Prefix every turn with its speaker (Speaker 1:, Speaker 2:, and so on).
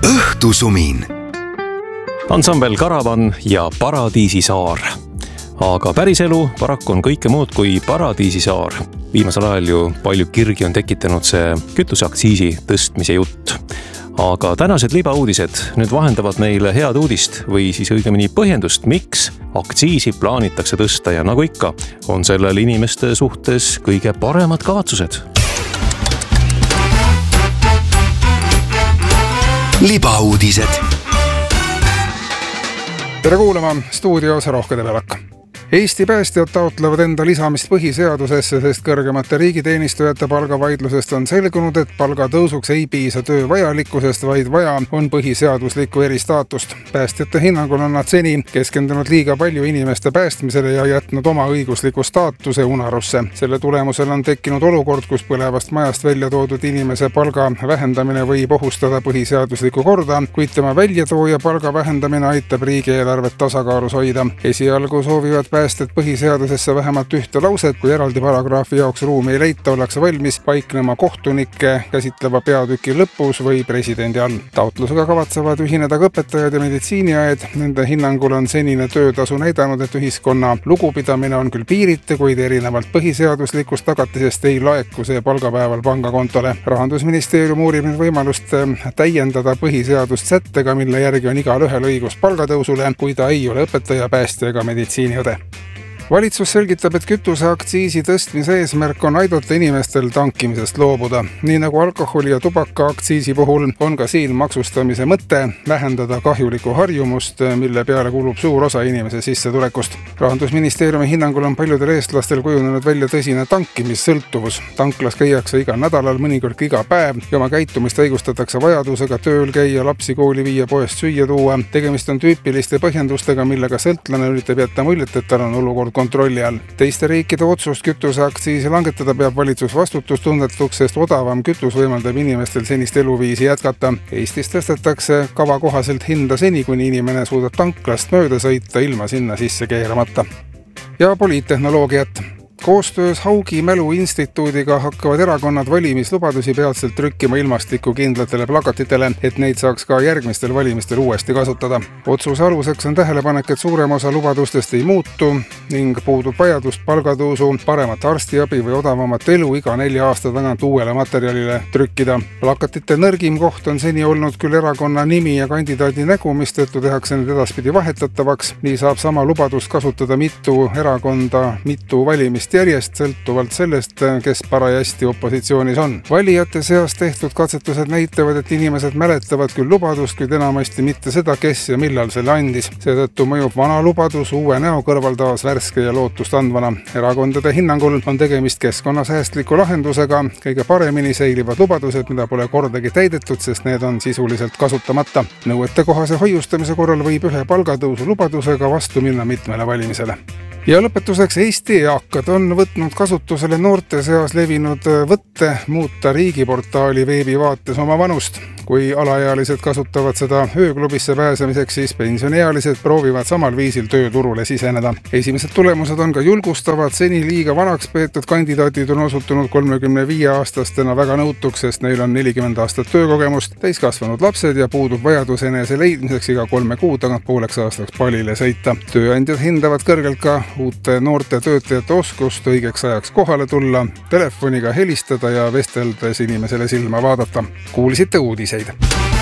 Speaker 1: õhtusumin.
Speaker 2: Ansambel Karavan ja Paradiisisaar. Aga päriselu paraku on kõike muud kui Paradiisisaar. Viimasel ajal ju palju kirgi on tekitanud see kütuseaktsiisi tõstmise jutt. Aga tänased libauudised nüüd vahendavad meile head uudist või siis õigemini põhjendust, miks aktsiisi plaanitakse tõsta ja nagu ikka on sellel inimeste suhtes kõige paremad kavatsused.
Speaker 1: Libauudised.
Speaker 3: Tere kuulama, stuudios Rohke Debelak. Eesti päästjad taotlevad enda lisamist põhiseadusesse, sest kõrgemate riigiteenistujate palgavaidlusest on selgunud, et palgatõusuks ei piisa töö vajalikkusest, vaid vaja on põhiseaduslikku eristaatust. Päästjate hinnangul on nad seni keskendunud liiga palju inimeste päästmisele ja jätnud oma õigusliku staatuse unarusse. Selle tulemusel on tekkinud olukord, kus põlevast majast välja toodud inimese palga vähendamine võib ohustada põhiseaduslikku korda, kuid tema väljatooja palga vähendamine aitab riigieelarvet tasakaalus hoida. Esialgu soovivad päästjad põhiseadusesse vähemalt ühte lauset, kui eraldi paragrahvi jaoks ruumi ei leita, ollakse valmis paiknema kohtunikke käsitleva peatüki lõpus või presidendi all. Taotlusega kavatsevad ühineda ka õpetajad ja meditsiiniaed. Nende hinnangul on senine töötasu näidanud, et ühiskonna lugupidamine on küll piiriti, kuid erinevalt põhiseaduslikust tagatisest ei laeku see palgapäeval pangakontole. Rahandusministeerium uurib nüüd võimalust täiendada põhiseadust sättega, mille järgi on igal ühel õigus palgatõusule, kui ta ei ole õpetaja, päästja ega meditsiiniõde. Valitsus selgitab, et kütuseaktsiisi tõstmise eesmärk on aidata inimestel tankimisest loobuda. Nii nagu alkoholi ja tubaka aktsiisi puhul on ka siin maksustamise mõte vähendada kahjulikku harjumust, mille peale kulub suur osa inimese sissetulekust. Rahandusministeeriumi hinnangul on paljudel eestlastel kujunenud välja tõsine tankimissõltuvus. Tanklas käiakse iga nädalal, mõnikord iga päev ja oma käitumist õigustatakse vajadusega tööl käia, lapsi kooli viia, poest süüa tuua. Tegemist on tüüpiliste põhjendustega, millega sõltlane üritab jätta muljet, et tal on olukord kontrolli all. Teiste riikide otsust kütuseaktsiisi langetada peab valitsus vastutustundetuks, sest odavam kütus võimaldab inimestel senist eluviisi jätkata. Eestis tõstetakse kava kohaselt hinda seni, kuni inimene suudab tanklast mööda sõita ilma sinna sisse keeramata. Ja poliittehnoloogiat. Koostöös Haugi Mälu Instituudiga hakkavad erakonnad valimislubadusi peatselt trükkima ilmastikukindlatele plakatitele, et neid saaks ka järgmistel valimistel uuesti kasutada. Otsuse aluseks on tähelepanek, et suurem osa lubadustest ei muutu ning puudub vajadust palgatõusu, paremat arstiabi või odavamat elu iga 4 aasta tagant uuele materjalile trükkida. Plakatite nõrgim koht on seni olnud küll erakonna nimi ja kandidaadi nägu, mistõttu tehakse need edaspidi vahetatavaks. Nii saab sama lubadust kasutada mitu erakonda, mitu valimist järjest sõltuvalt sellest, kes parajasti opositsioonis on. Valijate seas tehtud katsetused näitavad, et inimesed mäletavad küll lubadust, kuid enamasti mitte seda, kes ja millal selle andis. Seetõttu mõjub vana lubadus uue näo kõrval taas värske ja lootust andvana. Erakondade hinnangul on tegemist keskkonnasäästliku lahendusega. Kõige paremini säilivad lubadused, mida pole kordagi täidetud, sest need on sisuliselt kasutamata. Nõuetekohase hoiustamise korral võib ühe palgatõusu lubadusega vastu minna mitmele valimisele. Ja lõpetuseks Eesti eakad on võtnud kasutusele noorte seas levinud võtte muuta riigiportaali veebivaates oma vanust. Kui alaealised kasutavad seda ööklubisse pääsemiseks, siis pensioniealised proovivad samal viisil tööturule siseneda. Esimesed tulemused on ka julgustavad. Seni liiga vanaks peetud kandidaatid on osutunud 35-aastastena väga nõutuks, sest neil on 40 aastat töökogemust, täiskasvanud lapsed ja puudub vajadus enese leidmiseks iga 3 kuu tagant pooleks aastaks palile sõita. Tööandjad hindavad kõrgelt ka uute noorte töötajate oskust õigeks ajaks kohale tulla, telefoniga helistada ja vesteldes inimesele silma vaadata. Kuulsite uudiseid.